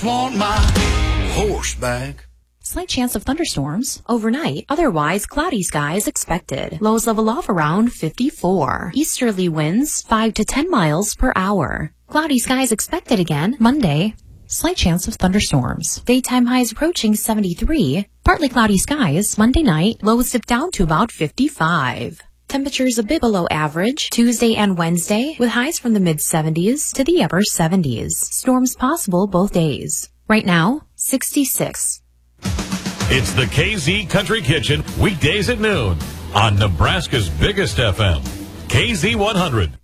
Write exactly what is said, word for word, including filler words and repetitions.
Want my horse back. Slight chance of thunderstorms overnight. Otherwise, cloudy skies expected. Lows level off around fifty-four. Easterly winds five to ten miles per hour. Cloudy skies expected again Monday. Slight chance of thunderstorms. Daytime highs approaching seventy-three. Partly cloudy skies Monday night. Lows dip down to about fifty-five. Temperatures a bit below average Tuesday and Wednesday, with highs from the mid seventies to the upper seventies. Storms possible both days. Right now, sixty-six. It's the K Z Country Kitchen, weekdays at noon on Nebraska's biggest F M, K Z one hundred.